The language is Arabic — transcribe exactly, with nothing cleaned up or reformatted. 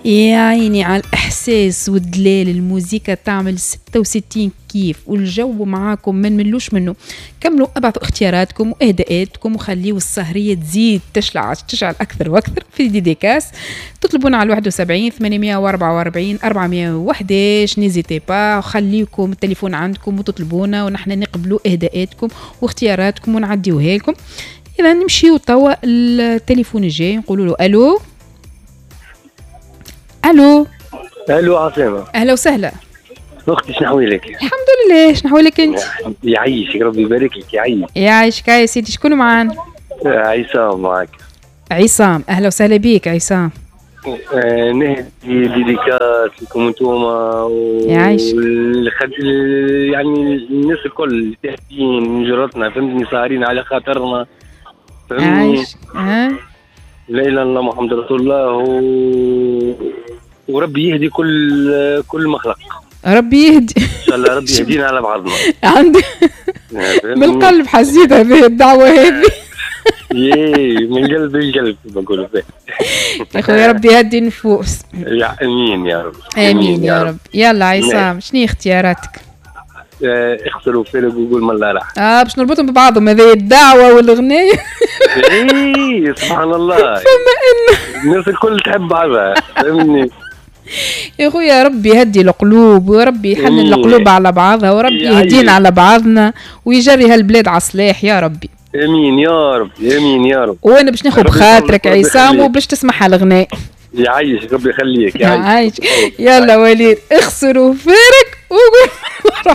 يا عيني على الإحساس والدلال، الموسيقى تعمل ستة وستين كيف، والجو معاكم ما نملوش منه. كملوا ابعثوا اختياراتكم واهداءاتكم وخليوا السهرية تزيد تشلع تشعل أكثر وأكثر في ديديكاس. تطلبونا على واحد وسبعين ثمانمائة وأربعة وأربعين أربعمائة وأحد عشر، نيزيتي با، وخليكم التليفون عندكم وتطلبونا ونحن نقبلوا اهداءاتكم واختياراتكم ونعديوها لكم. إذا نمشيو توا التليفون الجاي نقولوا له ألو. ألو ألو عاصمة، أهلا وسهلا أختي شنحوي لك؟ الحمد لله، شنحوي لك أنت؟ يعيشك ربي يبارك لك. يعيش يعيشك يا سيدي. شكون معانا؟ عصام معك. عصام أهلا وسهلا بيك عصام. آه نهدي ديديكاس لكم انتوما يعيش والخد... يعني الناس الكل اللي تهدين من جرتنا، فهمتني، ساهرين على خاطرنا، فهمتني. يعيش ها لا اله الا الله محمد رسول الله و... وربي يهدي كل كل مخلق. ربي يهدي ان شاء الله، ربي يهدينا على بعضنا. عندي من القلب حسيت هذه الدعوه هذه. ياي من قلب القلب بقول فيه. يا خويا ربي يهدي النفوس. يا امين يا رب. امين يا رب. يلا عصام شنو اختياراتك؟ اخسروا فيلق وقول ما لا راح. اه باش نربطهم ببعضهم، هذه الدعوه والاغنيه. اي سبحان الله. فما ان الناس الكل تحب بعضها، فهمني يا خويا. ربي يهدي القلوب وربي يحنن القلوب على بعضها وربي يهدينا على بعضنا ويجري هالبلاد على الصلاح يا ربي. امين يا رب. امين يا رب. وانا باش ناخذ بخاطرك عصام وباش تسمعها الغناء. يعيشك ربي يخليك. يعيش. يلا وليد اخسروا فارك وقول